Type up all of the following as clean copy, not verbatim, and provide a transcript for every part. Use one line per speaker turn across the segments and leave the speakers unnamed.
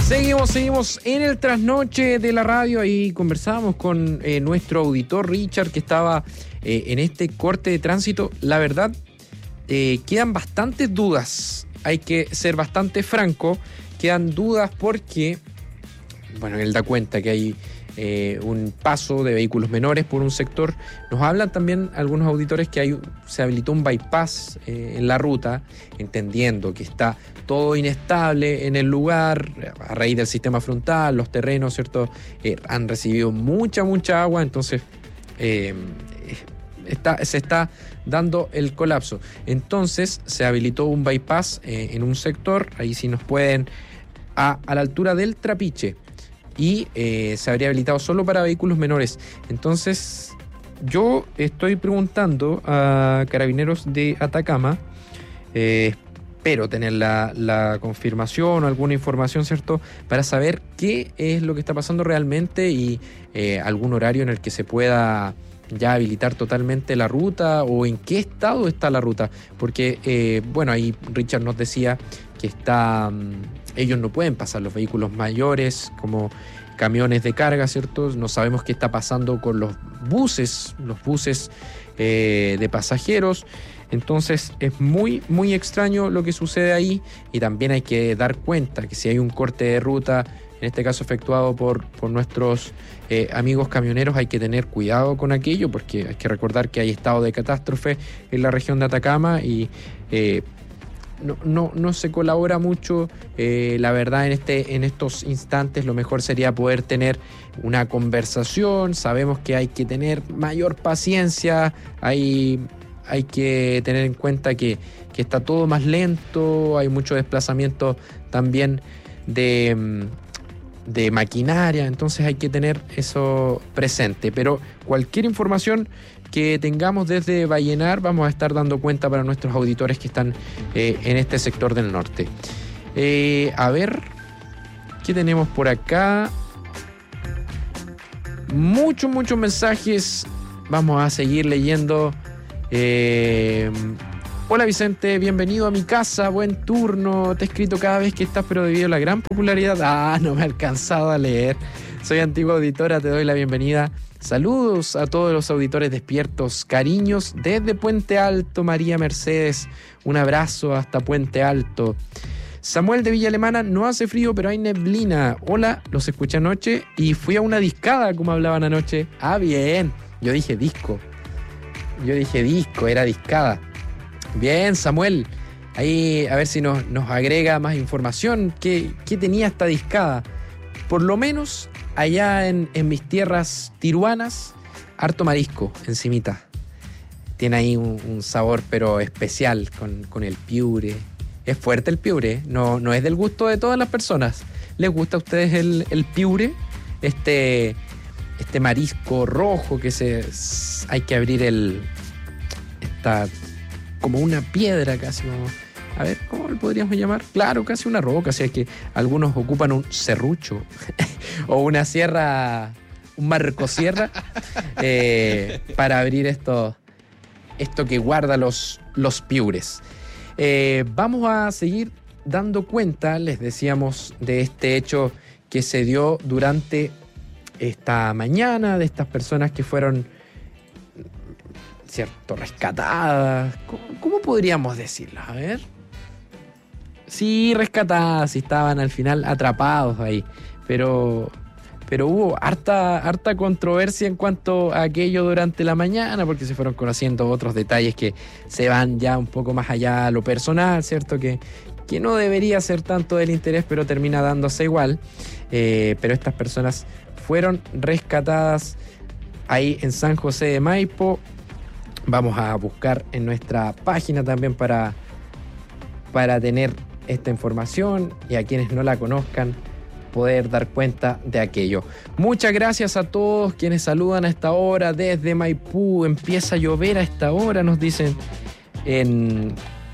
Seguimos en el trasnoche de la radio. Ahí conversábamos con nuestro auditor Richard, que estaba en este corte de tránsito. La verdad, quedan bastantes dudas. Hay que ser bastante franco. Quedan dudas porque, bueno, él da cuenta que hay un paso de vehículos menores por un sector. Nos hablan también algunos auditores que se habilitó un bypass en la ruta, entendiendo que está todo inestable en el lugar a raíz del sistema frontal, los terrenos, ¿cierto? Han recibido mucha agua, entonces se está dando el colapso. Entonces se habilitó un bypass en un sector, ahí sí nos pueden, a la altura del Trapiche, y se habría habilitado solo para vehículos menores. Entonces yo estoy preguntando a Carabineros de Atacama, espero tener la confirmación o alguna información, ¿cierto?, para saber qué es lo que está pasando realmente y algún horario en el que se pueda ya habilitar totalmente la ruta, o en qué estado está la ruta, porque bueno, ahí Richard nos decía que ellos no pueden pasar los vehículos mayores como camiones de carga, ¿cierto? No sabemos qué está pasando con los buses de pasajeros. Entonces es muy extraño lo que sucede ahí, y también hay que dar cuenta que si hay un corte de ruta, en este caso efectuado por nuestros amigos camioneros, hay que tener cuidado con aquello, porque hay que recordar que hay estado de catástrofe en la región de Atacama y no se colabora mucho. La verdad, en estos instantes lo mejor sería poder tener una conversación. Sabemos que hay que tener mayor paciencia, hay que tener en cuenta que está todo más lento, hay mucho desplazamiento también de maquinaria, entonces hay que tener eso presente. Pero cualquier información que tengamos desde Vallenar vamos a estar dando cuenta para nuestros auditores que están en este sector del norte. A ver, ¿qué tenemos por acá? Muchos mensajes. Vamos a seguir leyendo. Hola Vicente, bienvenido a mi casa, buen turno. Te he escrito cada vez que estás, pero debido a la gran popularidad, no me he alcanzado a leer. Soy antigua auditora, te doy la bienvenida. Saludos a todos los auditores despiertos. Cariños desde Puente Alto, María Mercedes. Un abrazo hasta Puente Alto. Samuel de Villa Alemana, no hace frío, pero hay neblina. Hola, los escuché anoche y fui a una discada, como hablaban anoche. Ah, bien. Yo dije disco, era discada. Bien, Samuel. Ahí a ver si nos agrega más información. ¿Qué tenía esta discada? Por lo menos allá en mis tierras tiruanas, harto marisco encimita. Tiene ahí un sabor pero especial con el piure. Es fuerte el piure, no es del gusto de todas las personas. ¿Les gusta a ustedes el piure? Este marisco rojo que hay que abrir está como una piedra casi, a ver, ¿cómo lo podríamos llamar? Claro, casi una roca, así que algunos ocupan un serrucho o una sierra, un marcosierra para abrir esto que guarda los piures. Vamos a seguir dando cuenta, les decíamos, de este hecho que se dio durante esta mañana, de estas personas que fueron, ¿cierto?, rescatadas. ¿Cómo podríamos decirlo? A ver. Sí, rescatadas, y estaban al final atrapados ahí. Pero hubo harta controversia en cuanto a aquello durante la mañana, porque se fueron conociendo otros detalles que se van ya un poco más allá a lo personal, ¿cierto? Que no debería ser tanto del interés, pero termina dándose igual. Pero estas personas fueron rescatadas ahí en San José de Maipo. Vamos a buscar en nuestra página también para tener esta información, y a quienes no la conozcan poder dar cuenta de aquello. Muchas gracias a todos quienes saludan a esta hora desde Maipú. Empieza a llover a esta hora, nos dicen, en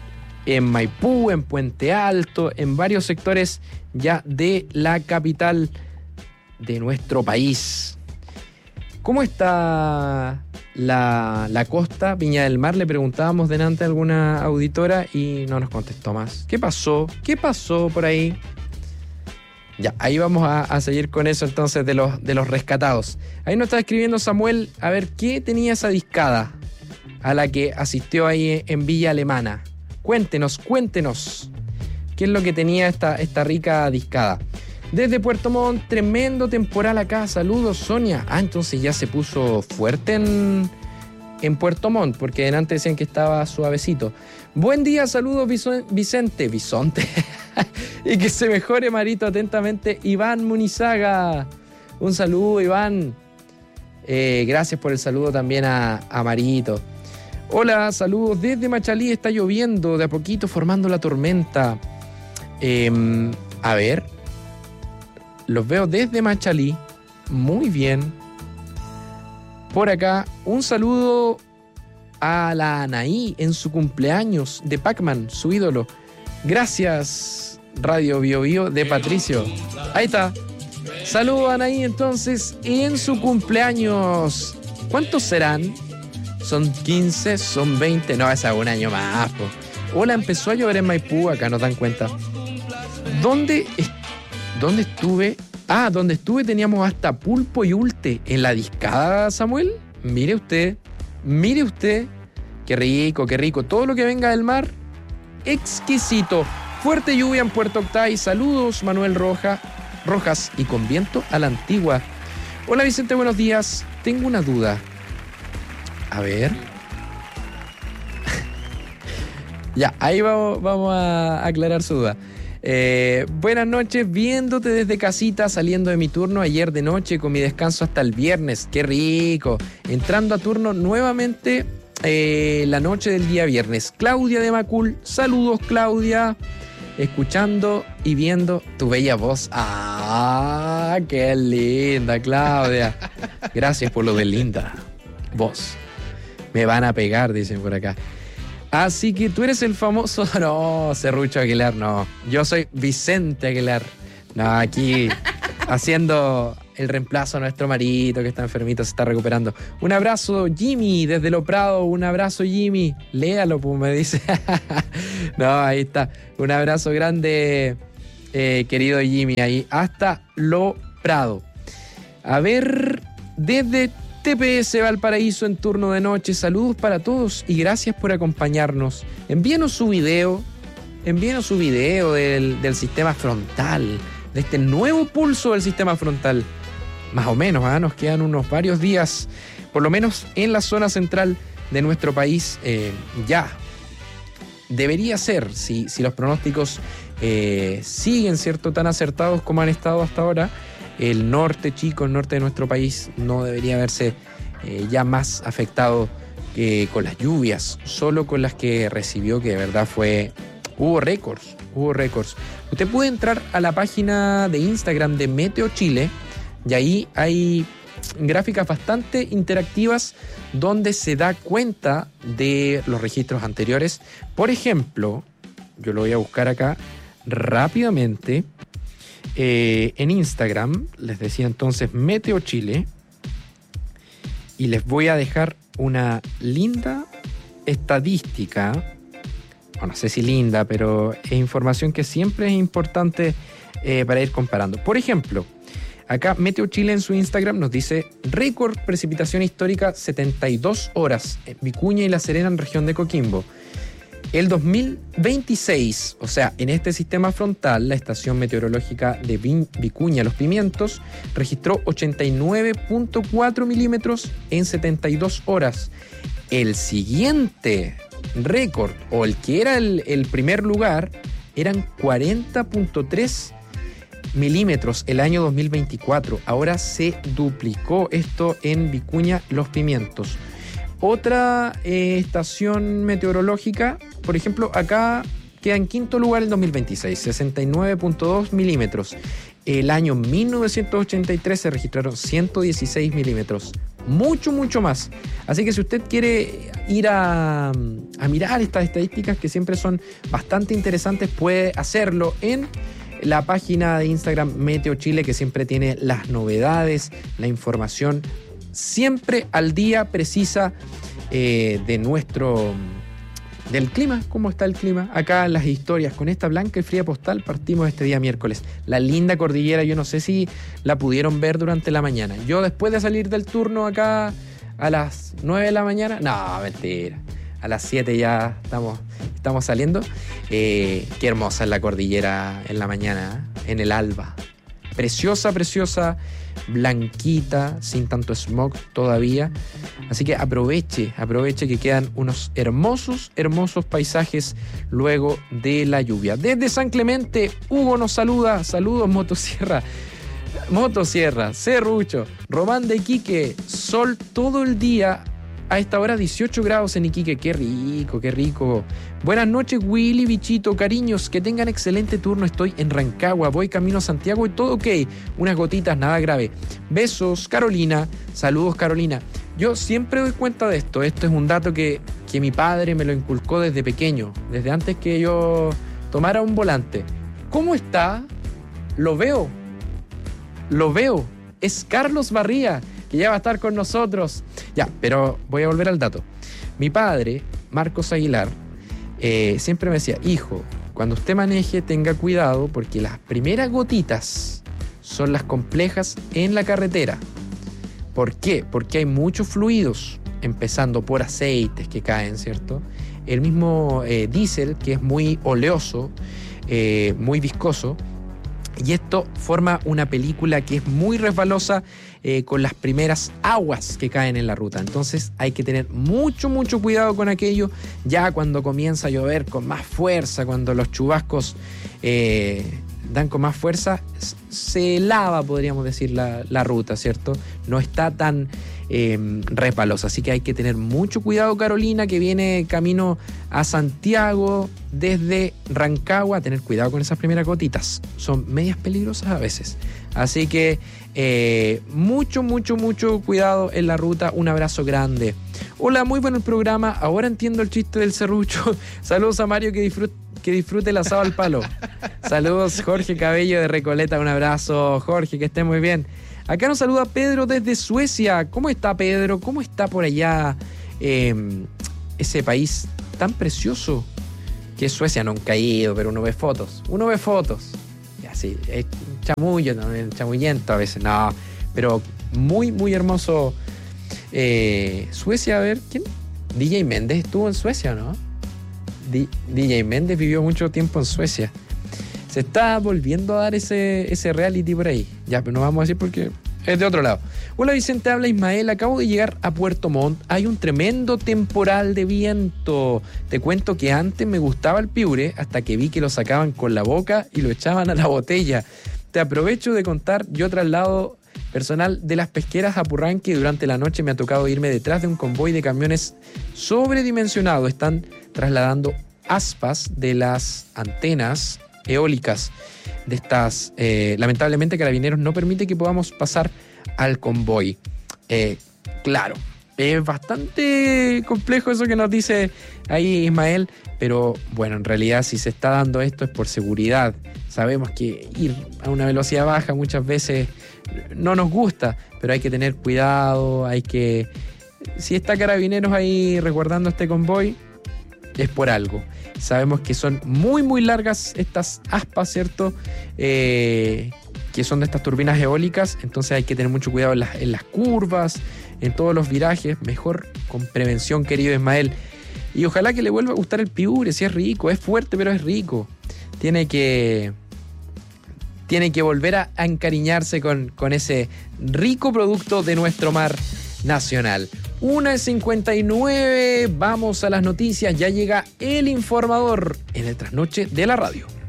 Maipú, en Puente Alto, en varios sectores ya de la capital de nuestro país. ¿Cómo está la costa, Viña del Mar? Le preguntábamos delante a alguna auditora y no nos contestó más. ¿Qué pasó por ahí? Ya, ahí vamos a seguir con eso entonces de los rescatados. Ahí nos está escribiendo Samuel, a ver, ¿qué tenía esa discada a la que asistió ahí en Villa Alemana? Cuéntenos, ¿qué es lo que tenía esta rica discada? Desde Puerto Montt, tremendo temporal acá, saludos Sonia. Entonces ya se puso fuerte en Puerto Montt, porque antes decían que estaba suavecito. Buen día, saludos Vicente. Y que se mejore, Marito, atentamente, Iván Munizaga. Un saludo, Iván. Gracias por el saludo también a Marito. Hola, saludos desde Machalí, está lloviendo de a poquito, formando la tormenta. A ver, los veo desde Machalí, muy bien. Por acá, un saludo a la Anaí en su cumpleaños de Pac-Man, su ídolo. Gracias, Radio Bio Bio de Patricio. Ahí está. Saludo a Anaí entonces en su cumpleaños. ¿Cuántos serán? ¿Son 15? ¿Son 20? No, esa es un año más, po. Hola, empezó a llover en Maipú, acá nos dan cuenta. ¿Dónde estuve? Donde estuve teníamos hasta pulpo y ulte en la discada, Samuel. Mire usted. Qué rico. Todo lo que venga del mar, exquisito. Fuerte lluvia en Puerto Octay. Saludos, Manuel Rojas. Y con viento a la antigua. Hola, Vicente, buenos días. Tengo una duda. A ver. Ya, ahí vamos a aclarar su duda. Buenas noches, viéndote desde casita, saliendo de mi turno ayer de noche con mi descanso hasta el viernes. ¡Qué rico! Entrando a turno nuevamente la noche del día viernes. Claudia de Macul, saludos Claudia. Escuchando y viendo tu bella voz. ¡Qué linda, Claudia! Gracias por lo de linda voz. Me van a pegar, dicen por acá. Así que tú eres el famoso... No, Serrucho Aguilar, no. Yo soy Vicente Aguilar. No, aquí haciendo el reemplazo a nuestro Marito que está enfermito, se está recuperando. Un abrazo, Jimmy, desde Lo Prado. Un abrazo, Jimmy. Léalo, pues, me dice. No, ahí está. Un abrazo grande, querido Jimmy, ahí hasta Lo Prado. A ver, desde TPS Valparaíso en turno de noche, saludos para todos y gracias por acompañarnos. Envíenos su video del sistema frontal, de este nuevo pulso del sistema frontal. Más o menos, nos quedan unos varios días, por lo menos en la zona central de nuestro país. Ya debería ser, si los pronósticos siguen, ¿cierto?, tan acertados como han estado hasta ahora. El norte de nuestro país no debería verse ya más afectado con las lluvias, solo con las que recibió, que de verdad hubo récords. Usted puede entrar a la página de Instagram de Meteo Chile y ahí hay gráficas bastante interactivas donde se da cuenta de los registros anteriores. Por ejemplo, yo lo voy a buscar acá rápidamente. En Instagram, les decía entonces Meteo Chile, y les voy a dejar una linda estadística, no sé si linda, pero es información que siempre es importante para ir comparando. Por ejemplo, acá Meteo Chile en su Instagram nos dice: récord precipitación histórica 72 horas en Vicuña y La Serena en región de Coquimbo. El 2026, o sea, en este sistema frontal, la estación meteorológica de Vicuña Los Pimientos registró 89.4 milímetros en 72 horas. El siguiente récord, o el que era el primer lugar, eran 40.3 milímetros el año 2024. Ahora se duplicó esto en Vicuña Los Pimientos. Otra estación meteorológica, por ejemplo, acá queda en quinto lugar el 2026, 69.2 milímetros. El año 1983 se registraron 116 milímetros. Mucho más. Así que si usted quiere ir a mirar estas estadísticas, que siempre son bastante interesantes, puede hacerlo en la página de Instagram Meteo Chile, que siempre tiene las novedades, la información siempre al día, precisa, de del clima. ¿Cómo está el clima? Acá las historias con esta blanca y fría postal partimos este día miércoles. La linda cordillera, yo no sé si la pudieron ver durante la mañana. Yo después de salir del turno acá a las 9 de la mañana, no, mentira, a las 7 ya estamos saliendo. Qué hermosa es la cordillera en la mañana, en el alba. Preciosa, preciosa, blanquita, sin tanto smog todavía. Así que aproveche que quedan unos hermosos paisajes luego de la lluvia. Desde San Clemente, Hugo nos saluda. Saludos, Motosierra, Serrucho, Román de Iquique, sol todo el día. A esta hora 18 grados en Iquique, qué rico. Buenas noches, Willy, Bichito, cariños, que tengan excelente turno. Estoy en Rancagua, voy camino a Santiago y todo ok. Unas gotitas, nada grave. Besos, Carolina. Saludos, Carolina. Yo siempre doy cuenta de esto. Esto es un dato que mi padre me lo inculcó desde pequeño, desde antes que yo tomara un volante. ¿Cómo está? Lo veo. Es Carlos Barría, que ya va a estar con nosotros. Ya, pero voy a volver al dato. Mi padre, Marcos Aguilar, siempre me decía, hijo, cuando usted maneje tenga cuidado porque las primeras gotitas son las complejas en la carretera. ¿Por qué? Porque hay muchos fluidos, empezando por aceites que caen, ¿cierto? El mismo diésel, que es muy oleoso, muy viscoso, y esto forma una película que es muy resbalosa con las primeras aguas que caen en la ruta. Entonces hay que tener mucho cuidado con aquello. Ya cuando comienza a llover con más fuerza, cuando los chubascos dan con más fuerza, se lava, podríamos decir, la ruta, ¿cierto? No está tan resbalosa. Así que hay que tener mucho cuidado, Carolina, que viene camino a Santiago desde Rancagua. Tener cuidado con esas primeras gotitas. Son medias peligrosas a veces. Así que mucho cuidado en la ruta. Un abrazo grande. Hola, muy bueno el programa. Ahora entiendo el chiste del serrucho. Saludos a Mario, que disfrute el asado al palo. Saludos, Jorge Cabello de Recoleta. Un abrazo, Jorge, que esté muy bien. Acá nos saluda Pedro desde Suecia. ¿Cómo está, Pedro? ¿Cómo está por allá ese país tan precioso que es Suecia? Nunca he ido, pero uno ve fotos. Y así, es chamullo también, chamullento a veces. No, pero muy hermoso. Suecia, a ver, ¿quién? DJ Méndez estuvo en Suecia, ¿no? DJ Méndez vivió mucho tiempo en Suecia. Se está volviendo a dar ese reality por ahí. Ya, pero no vamos a decir porque es de otro lado. Hola, Vicente, habla Ismael. Acabo de llegar a Puerto Montt. Hay un tremendo temporal de viento. Te cuento que antes me gustaba el piure hasta que vi que lo sacaban con la boca y lo echaban a la botella. Te aprovecho de contar, yo traslado personal de las pesqueras a Purranque y durante la noche me ha tocado irme detrás de un convoy de camiones sobredimensionados. Están trasladando aspas de las antenas eólicas de estas. Lamentablemente Carabineros no permite que podamos pasar al convoy. Claro, es bastante complejo eso que nos dice ahí Ismael, pero bueno, en realidad si se está dando esto es por seguridad. Sabemos que ir a una velocidad baja muchas veces no nos gusta, pero hay que tener cuidado, si está Carabineros ahí resguardando este convoy, es por algo. Sabemos que son muy largas estas aspas, ¿cierto? Que son de estas turbinas eólicas, entonces hay que tener mucho cuidado en las curvas, en todos los virajes, mejor con prevención, querido Ismael. Y ojalá que le vuelva a gustar el piure, si es rico, es fuerte pero es rico. Tiene que volver a encariñarse con ese rico producto de nuestro mar nacional. 1:59, vamos a las noticias, ya llega el informador en el trasnoche de la radio.